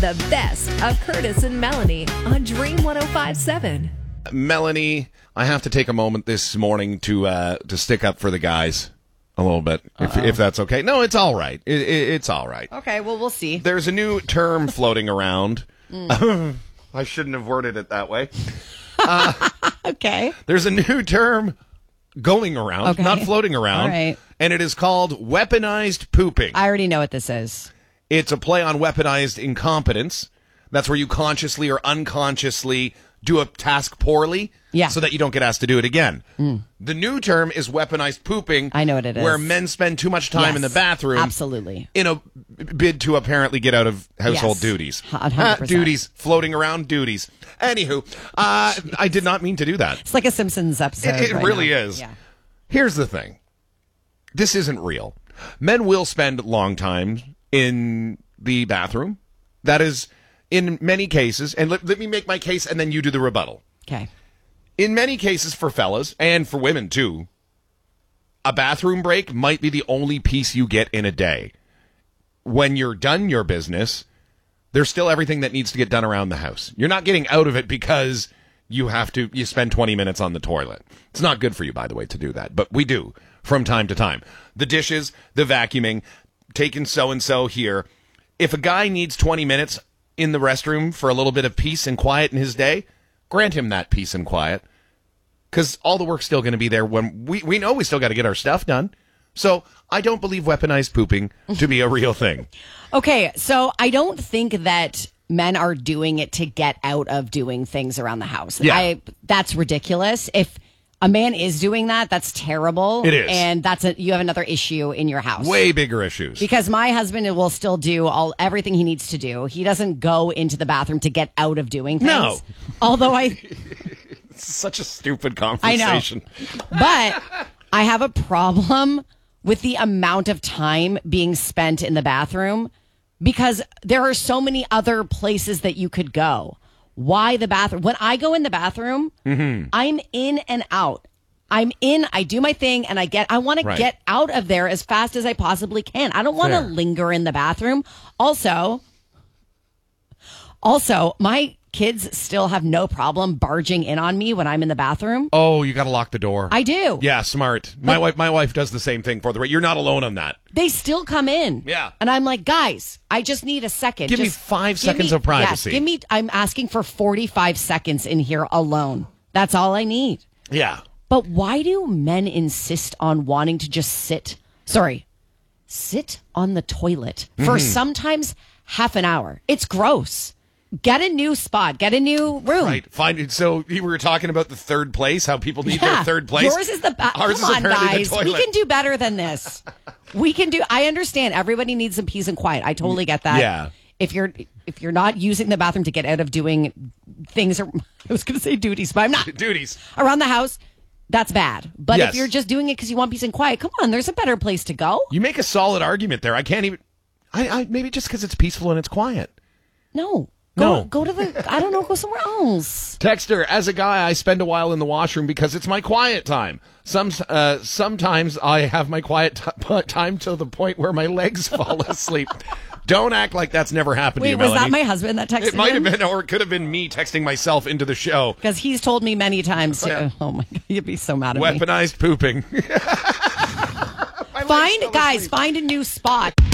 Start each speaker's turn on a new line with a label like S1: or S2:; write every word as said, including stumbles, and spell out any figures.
S1: the best of Curtis and Melanie on Dream one oh five point seven.
S2: Melanie, I have to take a moment this morning to uh, to stick up for the guys a little bit, if, if that's okay. No, it's all right. It, it, it's all right.
S3: Okay, well, we'll see.
S2: There's a new term floating around. Mm. I shouldn't have worded it that way. Uh,
S3: okay.
S2: There's a new term going around,
S3: okay.
S2: not floating around,
S3: all right.
S2: and it is called weaponized pooping.
S3: I already know what this is.
S2: It's a play on weaponized incompetence. That's where you consciously or unconsciously do a task poorly
S3: yeah.
S2: so that you don't get asked to do it again.
S3: Mm.
S2: The new term is weaponized pooping.
S3: I know what it is.
S2: Where men spend too much time
S3: yes,
S2: in the bathroom.
S3: Absolutely.
S2: In a bid to apparently get out of household
S3: yes.
S2: duties.
S3: one hundred percent.
S2: Uh, duties, floating around duties. Anywho, uh, I did not mean to do that.
S3: It's like a Simpsons episode.
S2: It, it
S3: right
S2: really
S3: now.
S2: is.
S3: Yeah.
S2: Here's the thing. This isn't real. Men will spend long time in the bathroom. That is, in many cases, and let, let me make my case and then you do the rebuttal.
S3: Okay.
S2: In many cases for fellas, and for women too, a bathroom break might be the only piece you get in a day. When you're done your business, there's still everything that needs to get done around the house. You're not getting out of it because you have to, you spend twenty minutes on the toilet. It's not good for you, by the way, to do that, but we do from time to time. The dishes, the vacuuming, taking so-and-so here. If a guy needs twenty minutes in the restroom for a little bit of peace and quiet in his day, grant him that peace and quiet, because all the work's still going to be there when we, we know we still got to get our stuff done. So I don't believe weaponized pooping to be a real thing.
S3: Okay, so I don't think that men are doing it to get out of doing things around the house.
S2: Yeah.
S3: I, that's ridiculous. If a man is doing that, that's terrible.
S2: It is.
S3: And that's a, you have another issue in your house.
S2: Way bigger issues.
S3: Because my husband will still do all everything he needs to do. He doesn't go into the bathroom to get out of doing things.
S2: No.
S3: Although I...
S2: It's such a stupid conversation.
S3: I know. But I have a problem with the amount of time being spent in the bathroom because there are so many other places that you could go. Why the bathroom? When I go in the bathroom, mm-hmm. I'm in and out. I'm in, I do my thing, and I get. I want
S2: right.
S3: to get out of there as fast as I possibly can. I don't want to linger in the bathroom. Also, also, my kids still have no problem barging in on me when I'm in the bathroom.
S2: Oh, you got to lock the door.
S3: I do.
S2: Yeah, smart. My
S3: but
S2: wife, my wife does the same thing for the right. You're not alone on that.
S3: They still come in.
S2: Yeah.
S3: And I'm like, guys, I just need a second.
S2: Give
S3: just
S2: me five
S3: give
S2: seconds
S3: me,
S2: of privacy.
S3: Yes, give me, I'm asking for forty-five seconds in here alone. That's all I need.
S2: Yeah.
S3: But why do men insist on wanting to just sit, sorry, sit on the toilet for
S2: Mm-hmm.
S3: sometimes half an hour? It's gross. Get a new spot. Get a new room.
S2: Right. Find it. So we were talking about the third place, how people need
S3: Yeah.
S2: their third place.
S3: Yours is the ba-
S2: Ours
S3: Come
S2: is
S3: on,
S2: apparently
S3: guys.
S2: the
S3: We
S2: toilet.
S3: can do better than this. We can do. I understand. Everybody needs some peace and quiet. I totally get that.
S2: Yeah.
S3: If you're if you're not using the bathroom to get out of doing things, or I was going to say duties, but I'm not.
S2: Duties
S3: Around the house, that's bad. But
S2: Yes.
S3: if you're just doing it because you want peace and quiet, come on. There's a better place to go.
S2: You make a solid argument there. I can't even. I, I maybe just because it's peaceful and it's quiet.
S3: No. Go,
S2: No.
S3: go to the. I don't know. Go somewhere else.
S2: Texter, as a guy, I spend a while in the washroom because it's my quiet time. Some uh, sometimes I have my quiet t- time to the point where my legs fall asleep. Don't act like that's never happened
S3: Wait,
S2: to you,
S3: was
S2: Melanie.
S3: that my husband that texted
S2: It might have
S3: him?
S2: been, or it could have been me texting myself into the show.
S3: Because he's told me many times. To,
S2: Yeah.
S3: Oh my god, you'd be so mad at me.
S2: Weaponized pooping.
S3: Find guys, find a new spot.